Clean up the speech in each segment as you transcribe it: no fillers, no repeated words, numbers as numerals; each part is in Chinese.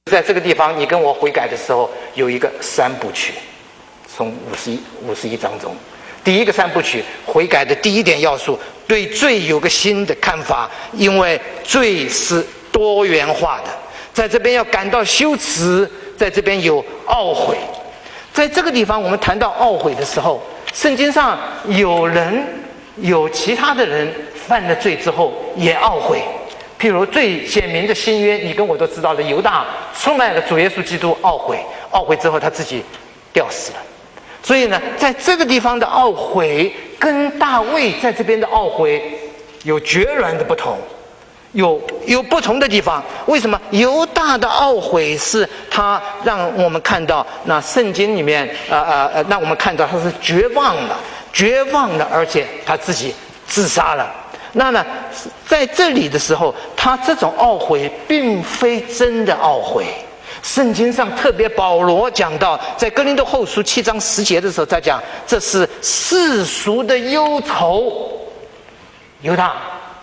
在这个地方，你跟我悔改的时候，有一个三部曲，从51章中，第一个三部曲悔改的第一点要素，对罪有个新的看法，因为罪是多元化的，在这边要感到羞耻，在这边有懊悔。在这个地方，我们谈到懊悔的时候，圣经上有其他的人犯了罪之后也懊悔。譬如最显明的新约，你跟我都知道的，犹大出卖了主耶稣基督，懊悔之后他自己吊死了。所以呢，在这个地方的懊悔跟大卫在这边的懊悔有决然的不同，有不同的地方。为什么？犹大的懊悔是他让我们看到，那圣经里面让我们看到他是绝望了，而且他自己自杀了。那呢，在这里的时候，他这种懊悔并非真的懊悔。圣经上特别保罗讲到，在哥林多后书7章10节的时候，他讲这是世俗的忧愁。犹大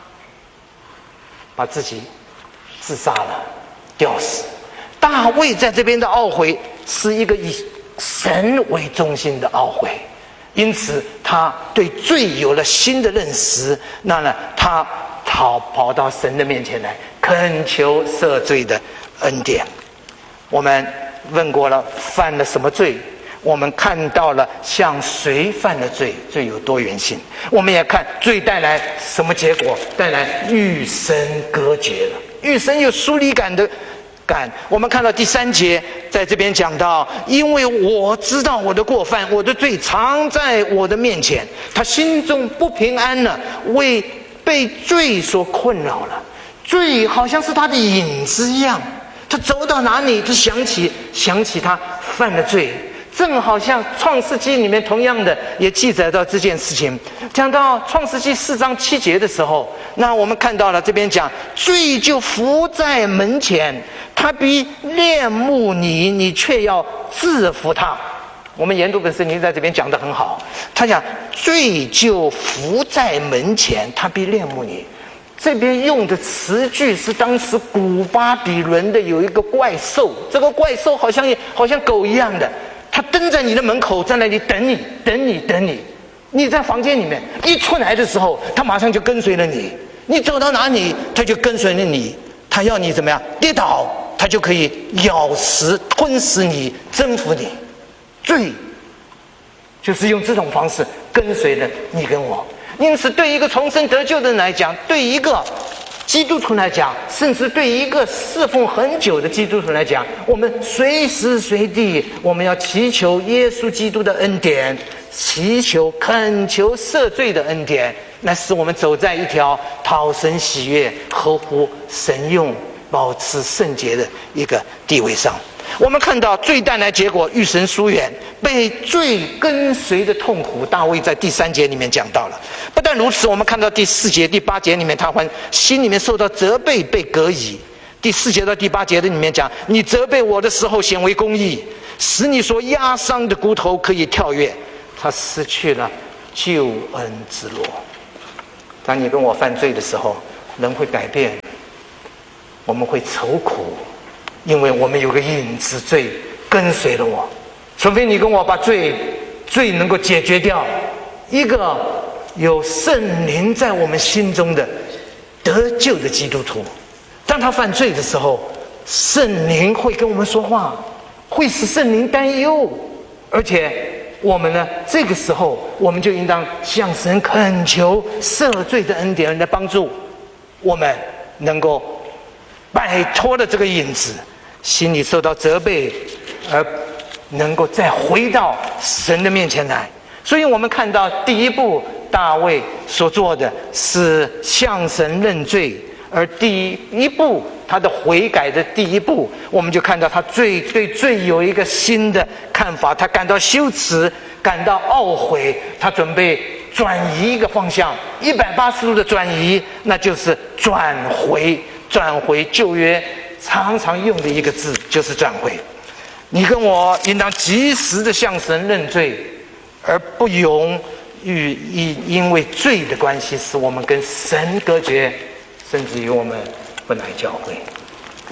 把自己自杀了，吊死。大卫在这边的懊悔是一个以神为中心的懊悔，因此他对罪有了新的认识。那呢，他跑到神的面前来恳求赦罪的恩典。我们问过了犯了什么罪，我们看到了向谁犯了罪，罪有多元性。我们也看罪带来什么结果，带来与神隔绝了，与神有疏离感。我们看到第3节在这边讲到，因为我知道我的过犯，我的罪常在我的面前，他心中不平安了，为被罪所困扰了。罪好像是他的影子一样，他走到哪里就想起他犯了罪。正好像创世纪里面同样的也记载到这件事情。讲到创世纪4章7节的时候，那我们看到了这边讲，罪就伏在门前，他必恋慕你，你却要制服他。我们研读本圣经在这边讲得很好，他讲罪就伏在门前，他必恋慕你。这边用的词句是当时古巴比伦的有一个怪兽，这个怪兽好像狗一样的，他蹲在你的门口，在那里等你。你在房间里面一出来的时候，他马上就跟随了你，你走到哪里他就跟随了你，他要你怎么样跌倒，他就可以咬食吞噬你，征服你。罪就是用这种方式跟随了你跟我。因此对一个重生得救的人来讲，对一个基督徒来讲，甚至对一个侍奉很久的基督徒来讲，我们随时随地我们要祈求耶稣基督的恩典，恳求赦罪的恩典，那使我们走在一条讨神喜悦、合乎神用、保持圣洁的一个地位上。我们看到罪带来结果与神疏远，被罪跟随的痛苦，大卫在第3节里面讲到了。不但如此，我们看到第4节第8节里面，他还心里面受到责备，被革移。第4节到第8节的里面讲，你责备我的时候显为公义，使你所压伤的骨头可以跳跃。他失去了救恩之路。当你跟我犯罪的时候，人会改变，我们会愁苦，因为我们有个影子罪跟随了我。除非你跟我把罪能够解决掉，一个有圣灵在我们心中的得救的基督徒，当他犯罪的时候，圣灵会跟我们说话，会使圣灵担忧，而且我们呢，这个时候我们就应当向神恳求赦罪的恩典来帮助我们能够摆脱了这个影子，心里受到责备，而能够再回到神的面前来。所以我们看到第一步大卫所做的是向神认罪，而第一步他的悔改的第一步，我们就看到他对罪有一个新的看法，他感到羞耻，感到懊悔，他准备转移一个方向，180度的转移，那就是转回。旧约常常用的一个字就是转回。你跟我应当及时的向神认罪，而不容因为罪的关系使我们跟神隔绝，甚至于我们不来教会。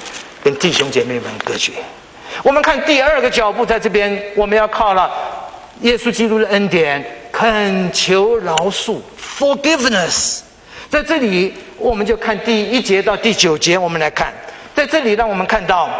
跟弟兄姐妹们隔绝。我们看第二个脚步，在这边我们要靠了耶稣基督的恩典，恳求饶恕 forgiveness。 在这里我们就看第1节到第9节，我们来看，在这里让我们看到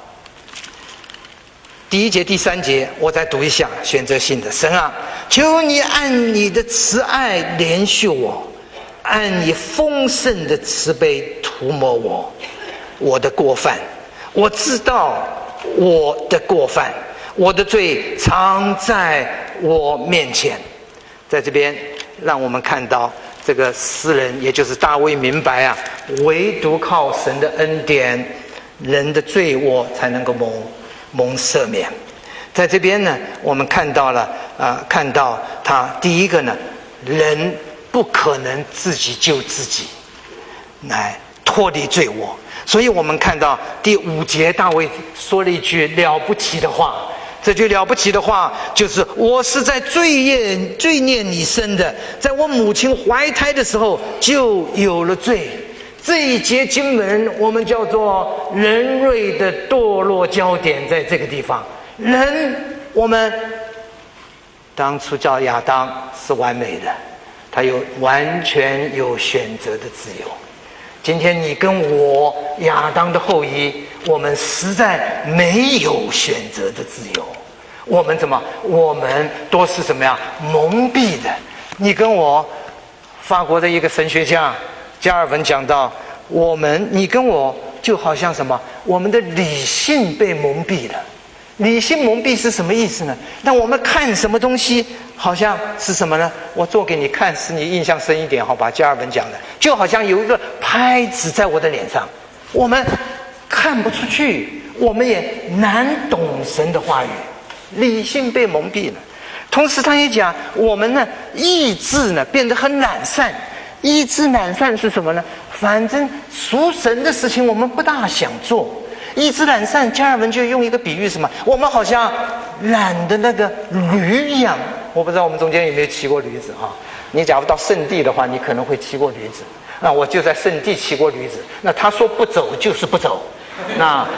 第1节第3节，我再读一下选择性的。神啊，求你按你的慈爱怜恤我，按你丰盛的慈悲涂抹我的过犯。我知道我的过犯，我的罪常在我面前。在这边让我们看到这个诗人，也就是大卫明白啊，唯独靠神的恩典，人的罪恶才能够蒙赦免。在这边呢，我们看到了看到他第一个呢，人不可能自己救自己来脱离罪恶。所以我们看到第5节，大卫说了一句了不起的话。这句了不起的话就是我是在罪孽里生的，在我母亲怀胎的时候就有了罪。这一节经文我们叫做人类的堕落焦点，在这个地方。人，我们当初叫亚当是完美的，他完全有选择的自由。今天你跟我亚当的后裔，我们实在没有选择的自由。我们我们都是什么呀？蒙蔽的。你跟我，法国的一个神学家加尔文讲到，你跟我就好像什么？我们的理性被蒙蔽了。理性蒙蔽是什么意思呢？那我们看什么东西好像是什么呢？我做给你看，使你印象深一点，好吧？加尔文讲的，就好像有一个拍子在我的脸上，我们看不出去，我们也难懂神的话语，理性被蒙蔽了。同时他也讲，我们呢意志呢变得很懒散。意志懒散是什么呢？反正属神的事情我们不大想做。意志懒散，加尔文就用一个比喻，什么？我们好像懒的那个驴一样。我不知道我们中间有没有骑过驴子哈？你假如到圣地的话，你可能会骑过驴子。那我就在圣地骑过驴子。那他说不走就是不走。那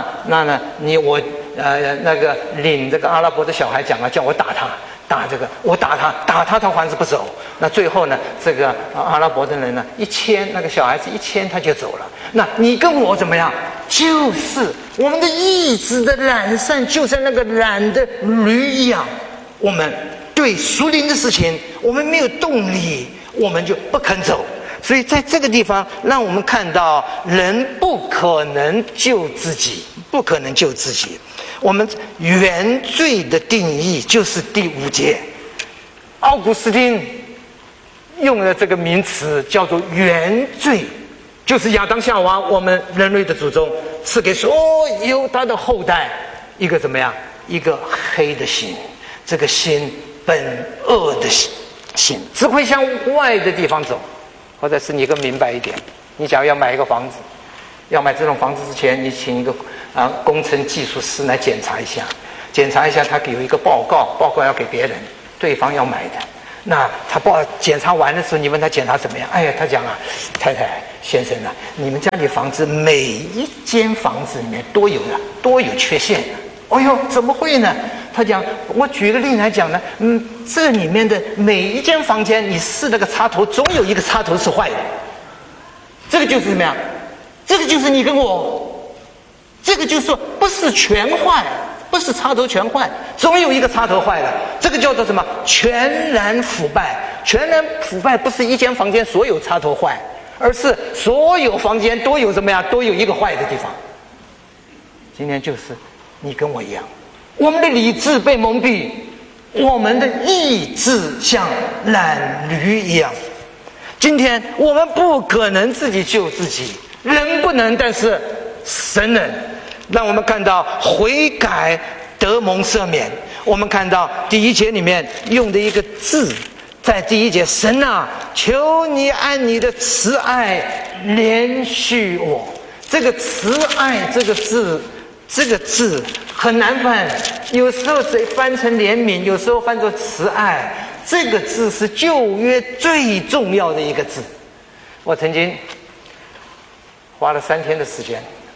那个领这个阿拉伯的小孩讲了，叫我打他。我打他他还是不走。那最后呢，这个阿拉伯的人呢，那个小孩子一牵他就走了。那你跟我怎么样？就是我们的意志的懒散，就像那个懒的驴一样。我们对属灵的事情，我们没有动力，我们就不肯走。所以在这个地方，让我们看到人不可能救自己，不可能救自己。我们原罪的定义就是第5节，奥古斯丁用的这个名词叫做原罪，就是亚当夏娃，我们人类的祖宗赐给所有他的后代一个怎么样？一个黑的心，这个心本恶的心，只会向坏的地方走。或者是你更明白一点，你假如要买一个房子，要买这种房子之前，你请一个工程技术师来检查一下，他有一个报告要给别人，对方要买的。那他检查完的时候，你问他检查怎么样？哎呀，他讲啊，太太先生啊，你们家里房子每一间房子里面多有缺陷。哎呦，怎么会呢？他讲，我举个例来讲呢，这里面的每一间房间，你试那个插头，总有一个插头是坏的。这个就是怎么样？这个就是你跟我，这个就是说不是全坏，不是插头全坏，总有一个插头坏了。这个叫做什么？全然腐败。全然腐败不是一间房间所有插头坏，而是所有房间都有怎么样？都有一个坏的地方。今天就是你跟我一样。我们的理智被蒙蔽，我们的意志像懒驴一样。今天我们不可能自己救自己，人不能，但是神能。让我们看到悔改得蒙赦免。我们看到第1节里面用的一个字，在第1节，神啊，求你按你的慈爱怜恤我。这个慈爱这个字很难翻，有时候翻成怜悯，有时候翻作慈爱。这个字是旧约最重要的一个字。我曾经花了3天的时间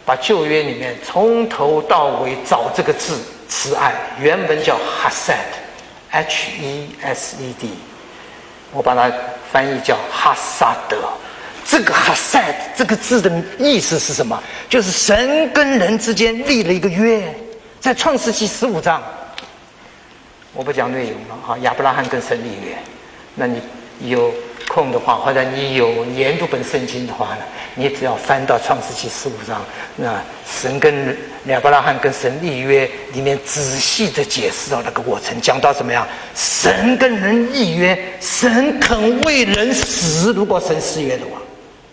把旧约里面从头到尾找这个字慈爱，原文叫 Hesed，H-E-S-E-D， 我把它翻译叫哈萨德。这个 Hesed 这个字的意思是什么？就是神跟人之间立了一个约，在创世纪15章，我不讲内容了啊，亚伯拉罕跟神立约。那你有空的话，或者你有研读本圣经的话呢，你只要翻到创世纪15章，那神跟亚伯拉罕跟神立约里面仔细的解释到那个过程，讲到怎么样，神跟人立约，神肯为人死，如果神失约的话。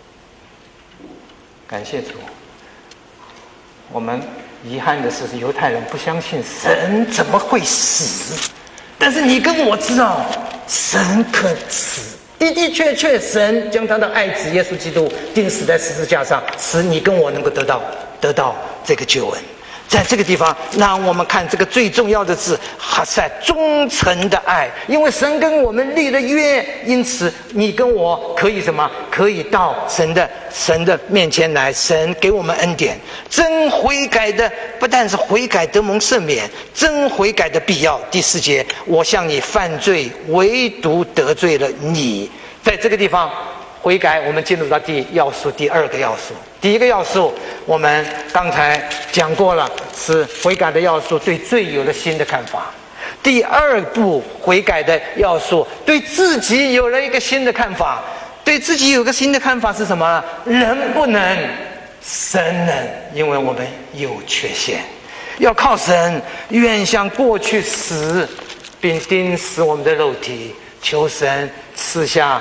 感谢主，我们遗憾的是犹太人不相信神怎么会死，但是你跟我知道神可死，的的确确神将他的爱子耶稣基督钉死在十字架上，使你跟我能够得到这个救恩。在这个地方让我们看这个最重要的字哈塞，忠诚的爱，因为神跟我们立了约，因此你跟我可以什么？可以到神的面前来，神给我们恩典。真悔改的不但是悔改得蒙赦免，真悔改的必要。第4节，我向你犯罪，唯独得罪了你。在这个地方悔改，我们进入到第二个要素。第一个要素我们刚才讲过了，是悔改的要素，对罪有了新的看法。第二步悔改的要素，对自己有了一个新的看法。对自己有个新的看法是什么呢？人不能，神能，因为我们有缺陷，要靠神愿向过去死，并钉死我们的肉体，求神赐下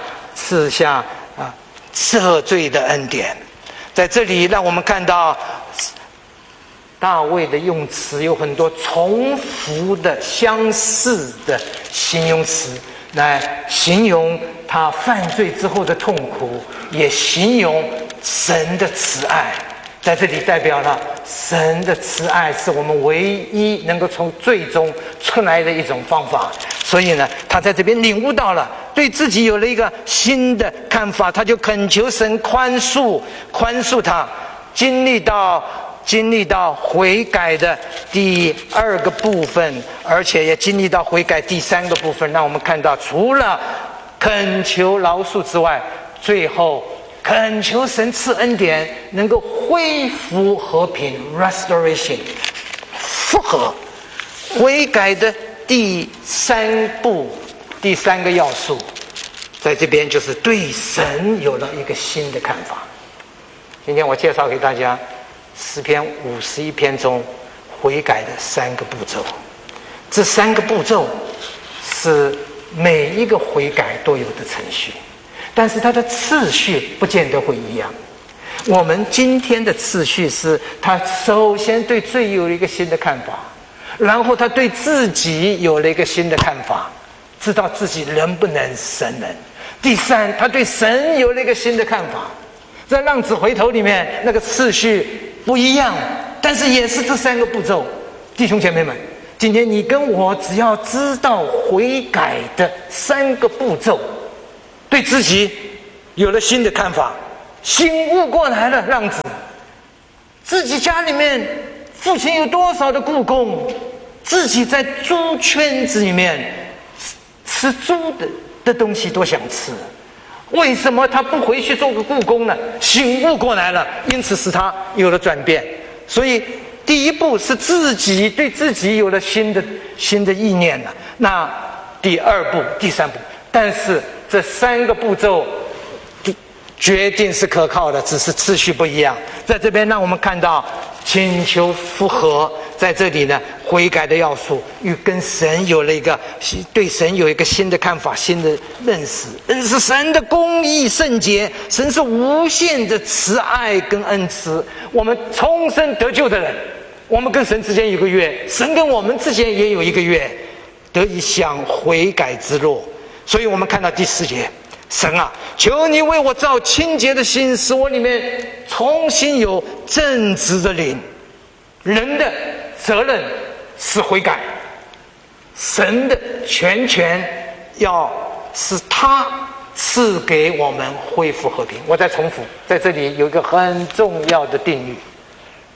赦罪的恩典。在这里让我们看到大卫的用词有很多重复的相似的形容词，来形容他犯罪之后的痛苦，也形容神的慈爱。在这里代表了神的慈爱是我们唯一能够从罪中出来的一种方法。所以呢，他在这边领悟到了，对自己有了一个新的看法，他就恳求神宽恕他，经历到悔改的第2个部分，而且也经历到悔改第3个部分。让我们看到，除了恳求饶恕之外，最后恳求神赐恩典，能够恢复和平 （restoration）， 复合。悔改的第3步，第3个要素，在这边就是对神有了一个新的看法。今天我介绍给大家诗篇51篇中悔改的3个步骤。这3个步骤是每一个悔改都有的程序，但是它的次序不见得会一样。我们今天的次序是，他首先对罪有了一个新的看法，然后他对自己有了一个新的看法，知道自己能不能神能。第3，他对神有了一个新的看法。在浪子回头里面，那个次序不一样，但是也是这3个步骤。弟兄姐妹们，今天你跟我只要知道悔改的3个步骤，对自己有了新的看法，醒悟过来了，浪子自己家里面父亲有多少的雇工，自己在猪圈子里面吃猪的东西都想吃，为什么他不回去做个雇工呢？醒悟过来了，因此使他有了转变。所以第一步是自己对自己有了新的意念了。那第2步、第3步，但是这3个步骤决定是可靠的，只是次序不一样。在这边让我们看到请求复合，在这里呢，悔改的要素与跟神有了一个对神有一个新的看法、新的认识神的公义圣洁，神是无限的慈爱跟恩慈。我们重生得救的人，我们跟神之间有个约，神跟我们之间也有一个约，得以享悔改之乐。所以我们看到第4节，神啊，求你为我造清洁的心，使我里面重新有正直的灵。人的责任是悔改，神的全权要是他赐给我们恢复和平。我再重复，在这里有一个很重要的定律，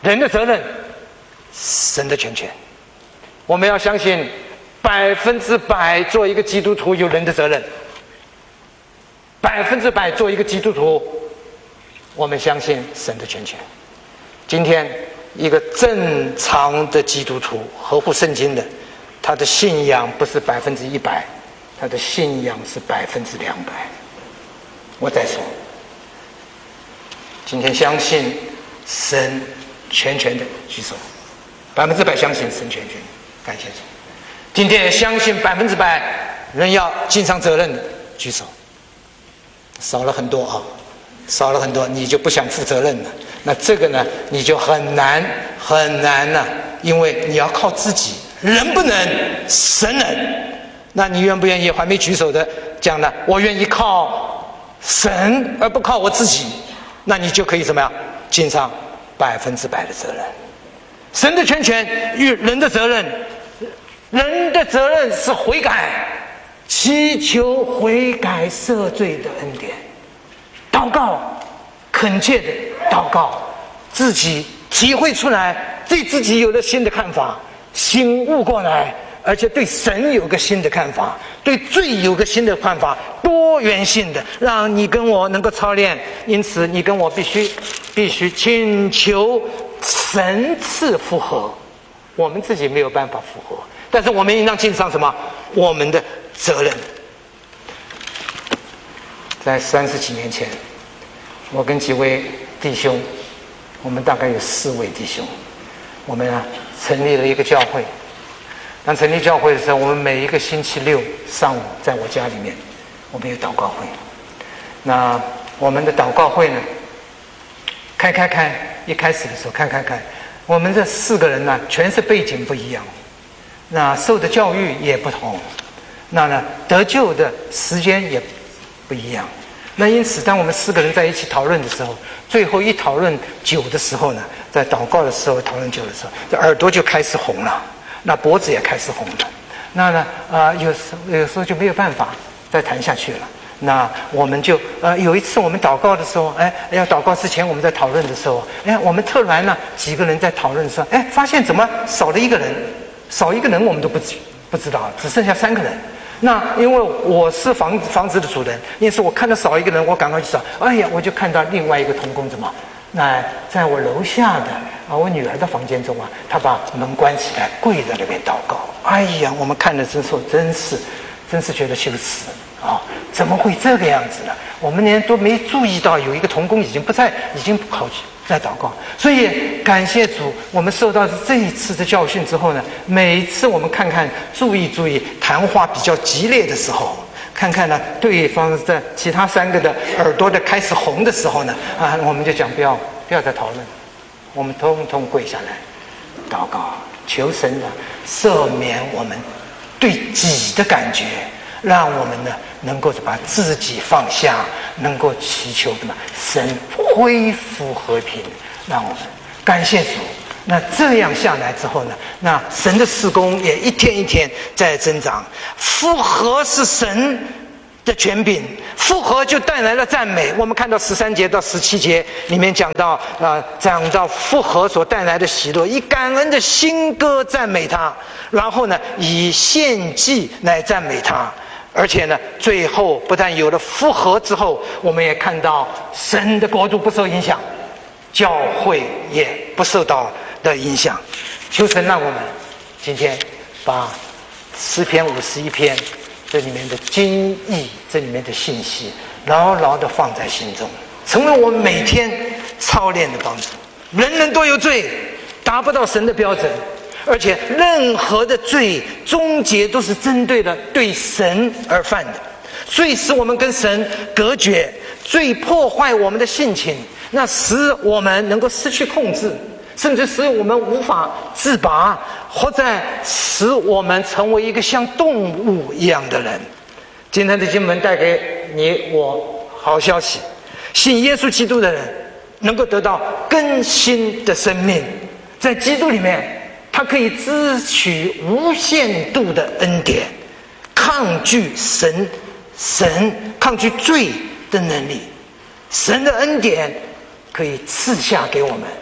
人的责任，神的全权。我们要相信100%做一个基督徒有人的责任，100%做一个基督徒，我们相信神的全权。今天一个正常的基督徒，合乎圣经的，他的信仰不是100%，他的信仰是200%。我再说，今天相信神全权的举手，100%相信神全权，感谢主。今天也相信100%人要尽上责任的举手，少了很多啊，少了很多，你就不想负责任了。那这个呢，你就很难了，因为你要靠自己，人不能，神能。那你愿不愿意？还没举手的讲呢，我愿意靠神而不靠我自己，那你就可以怎么样？尽上100%的责任。神的全权与人的责任，人的责任是悔改，祈求悔改赦罪的恩典，祷告，恳切的祷告，自己体会出来，对自己有了新的看法，醒悟过来，而且对神有个新的看法，对罪有个新的看法，多元性的，让你跟我能够操练。因此你跟我必须请求神赐复合，我们自己没有办法复合，但是我们应当尽上什么？我们的责任。在30几年前，我跟几位弟兄，我们大概有4位弟兄，我们成立了一个教会。当成立教会的时候，我们每一个星期六上午在我家里面，我们有祷告会。那我们的祷告会呢，开，一开始的时候开，我们这4个人呢，全是背景不一样，那受的教育也不同，那呢得救的时间也不一样。那因此当我们4个人在一起讨论的时候，最后一讨论久的时候呢，在祷告的时候讨论久的时候，这耳朵就开始红了，那脖子也开始红了，那呢有时候就没有办法再谈下去了。那我们就有一次我们祷告的时候，要祷告之前我们在讨论的时候，我们突然呢几个人在讨论的时候，发现怎么少了一个人，少一个人我们都不知道，只剩下3个人。那因为我是房子的主人，因此我看到少一个人，我赶快去找，我就看到另外一个同工怎么，那在我楼下的我女儿的房间中她把门关起来，跪在那边祷告。我们看了之后真是觉得羞耻怎么会这个样子呢？我们连都没注意到有一个同工已经不跑去在祷告。所以感谢主，我们受到这一次的教训之后呢，每一次我们看注意谈话比较激烈的时候，看呢对方在其他3个的耳朵的开始红的时候呢，我们就讲不要再讨论，我们通通跪下来祷告，求神赦免我们对己的感觉，让我们呢能够把自己放下，能够祈求神恢复和平，让我们感谢主。那这样下来之后呢，那神的事工也一天一天在增长。复合是神的权柄，复合就带来了赞美。我们看到13节到17节里面讲到复合所带来的喜乐，以感恩的新歌赞美他，然后呢以献祭来赞美他。而且呢最后不但有了复合之后，我们也看到神的国度不受影响，教会也不受到的影响。求神让我们今天把诗篇51篇这里面的经义，这里面的信息牢牢地放在心中，成为我们每天操练的帮助。人都有罪，达不到神的标准，而且任何的罪终结都是针对了对神而犯的。罪使我们跟神隔绝，罪破坏我们的性情，那使我们能够失去控制，甚至使我们无法自拔，或者使我们成为一个像动物一样的人。今天的经文带给你我好消息，信耶稣基督的人能够得到更新的生命，在基督里面他可以支取无限度的恩典，抗拒神抗拒罪的能力。神的恩典可以赐下给我们，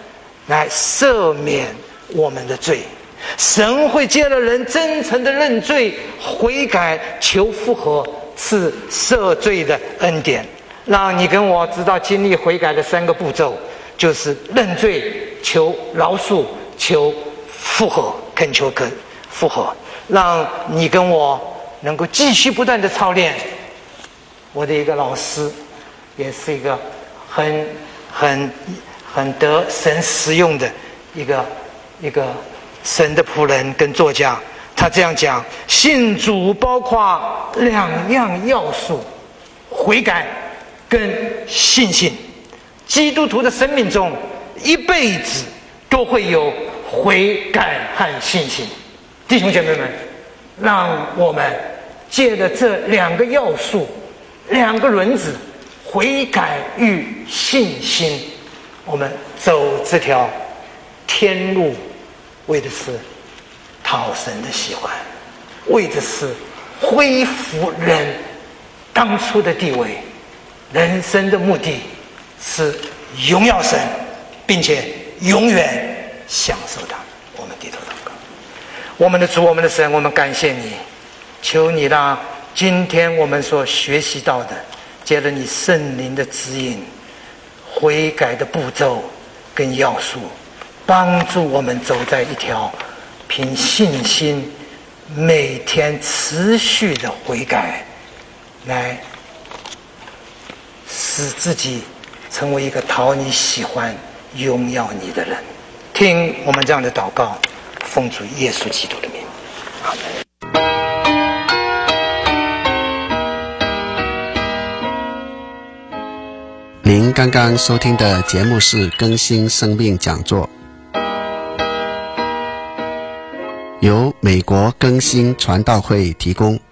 来赦免我们的罪。神会借了人真诚的认罪悔改求复合，赐赦罪的恩典，让你跟我知道经历悔改的3个步骤，就是认罪、求饶恕、求复合，恳求复合，让你跟我能够继续不断的操练。我的一个老师也是一个很得神使用的一个神的仆人跟作家，他这样讲：信主包括2样要素，悔改跟信心。基督徒的生命中一辈子都会有悔改和信心。弟兄姐妹们，让我们借着这2个要素，2个轮子，悔改与信心，我们走这条天路，为的是讨神的喜欢，为的是恢复人当初的地位。人生的目的是荣耀神，并且永远享受它。我们低头祷告。我们的主，我们的神，我们感谢你，求你让今天我们所学习到的，借着你圣灵的指引，悔改的步骤跟要素，帮助我们走在一条凭信心每天持续的悔改，来使自己成为一个讨你喜欢荣耀你的人。听我们这样的祷告，奉主耶稣基督的名，阿门。 您刚刚收听的节目是更新生命讲座，由美国更新传道会提供。